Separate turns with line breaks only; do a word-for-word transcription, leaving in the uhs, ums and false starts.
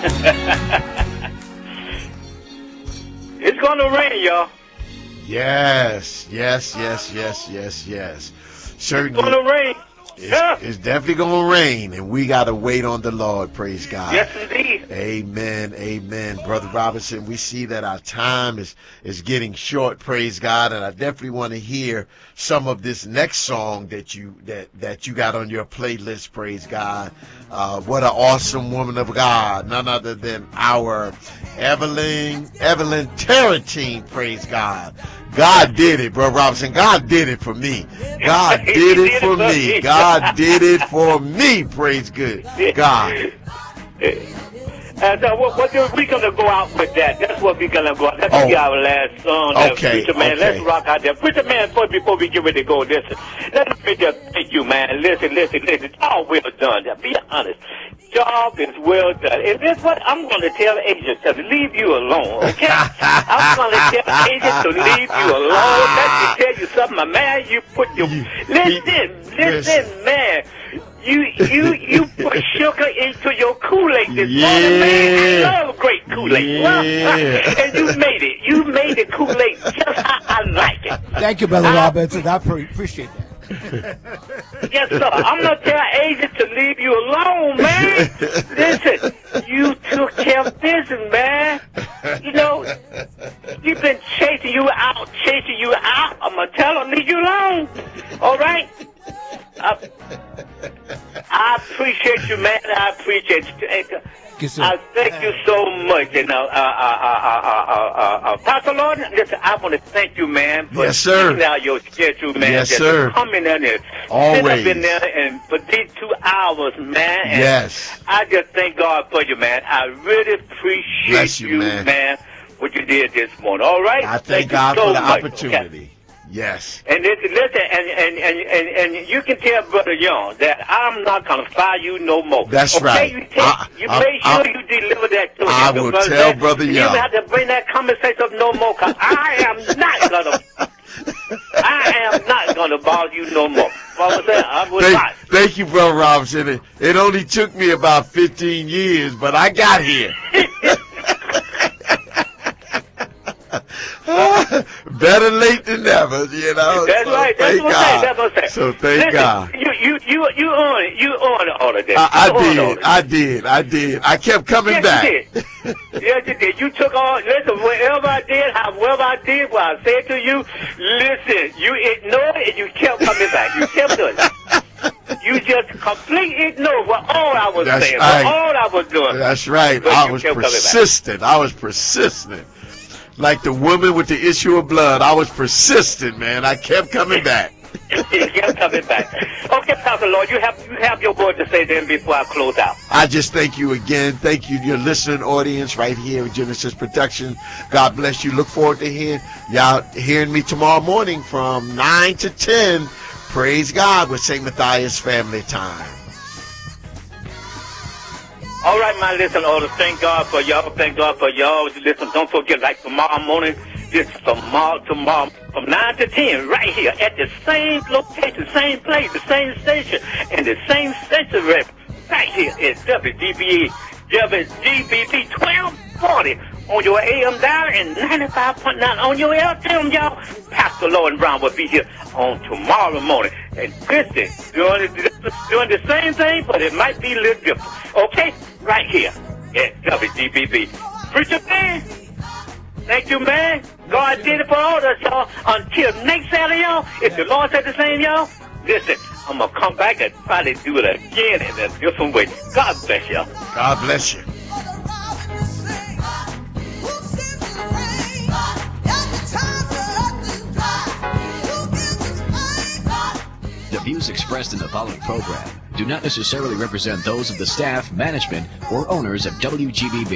It's gonna rain, y'all.
Yes, yes, yes, yes, yes, yes. Certainly.
It's gonna rain.
It's,
Yeah.
it's definitely going to rain, and we got to wait on the Lord, praise God.
Yes, indeed.
Amen, amen. Brother Robinson, we see that our time is, is getting short, praise God, and I definitely want to hear some of this next song that you that, that you got on your playlist, praise God. Uh, what an awesome woman of God, none other than our Evelyn, Evelyn Tarantine, praise God. God did it, Brother Robinson. God did it for me. God did it for me. God did it for me. Praise good God.
And so what, what we're going to go out with that. That's what we're going to go out. Let's
Oh.
get our last song.
Okay,
Preacher man,
okay.
let's rock out there. Preacher man, before, before we get ready to go, listen. Let me just thank you, man. Listen, listen, listen. Job well done. Be honest. Job is well done. And this what I'm going to tell agents to leave you alone, okay? I'm going to tell agents to leave you alone. Let me tell you something, my man. You put your... Listen, listen, man. You you you put sugar into your Kool-Aid this
Yeah.
morning, man. I love great Kool-Aid. Well,
Yeah.
and you made it. You made the Kool-Aid just how I like it.
Thank you, Brother
I-
Robinson. I pre- appreciate that.
Yes, sir. I'm going to tell agent to leave you alone, man. Listen, you took care of business, man. You know, you've been chasing you out, chasing you out. I'm going to tell him, leave you alone. All right? I, I appreciate you, man. I appreciate you.
Yes, sir.
I thank you so much. And, uh, uh, uh, uh, uh, uh, uh, Pastor Lord, listen, I want to thank you, man, for
Yes, sir.
taking out your schedule, man.
Yes,
just
sir.
coming in there.
Always.
Sit up in there and for these two hours, man. And
Yes.
I just thank God for you, man. I really appreciate
Bless you, man.
what you did this morning. All right?
I thank
you
God
so
for the
much,
opportunity.
okay?
Yes.
And listen, listen and, and, and, and, and you can tell Brother Young that I'm not going to fire you no more.
That's
okay?
right.
You, take,
I-
you
I-
make sure
I-
you deliver that to him.
I will
because
tell
that-
Brother
you
Young.
don't have to bring that conversation up no more, because I am not going to... I am not going to bother you no more. What was that? I was
Thank,
not.
thank you, Brother Robinson. It, it only took me about fifteen years, but I got here. Better late than never, you know.
That's
so
right. That's
thank
what I'm
God.
saying. That's what I'm saying.
So thank
Listen,
God.
You, you, you, you on it. You on it all of that.
I, I
You on all
did.
of
I
that.
did. I did. I kept coming
Yes,
back.
you did. Yes, you did. You took all, listen, whatever I did, however I did, what I said to you, listen, you ignored it and you kept coming back. You kept doing it. You just completely ignored what all I was
That's
saying,
right.
what all I was doing.
That's right.
But
I
you
was
kept coming back.
persistent. I was persistent. Like the woman with the issue of blood, I was persistent, man. I kept coming back.
You kept coming back. Okay, Pastor Lord, you have you have your word to say then before I close out.
I just thank you again. Thank you, your listening audience right here at Genesis Production. God bless you. Look forward to hearing y'all hearing me tomorrow morning from nine to ten. Praise God with Saint Matthias Family Time.
All right, my listen, orders. Thank God for y'all. Thank God for y'all. Listen, don't forget, like tomorrow morning, this tomorrow, tomorrow, from nine to ten, right here at the same location, same place, the same station, and the same station rep, right here at W G B E, W G B B twelve forty on your A M dial and ninety-five point nine on your F M, y'all. Pastor Lauren Brown will be here on tomorrow morning. And listen, doing, doing the same thing, but it might be a little different. Okay? Right here at W G B B. Preacher man, thank you, man. God did it for all of us, y'all. Until next Saturday, y'all, if the Lord said the same, y'all, listen, I'm going to come back and probably do it again in a different way. God bless y'all.
God bless you.
The views expressed in the following program do not necessarily represent those of the staff, management, or owners of W G B B.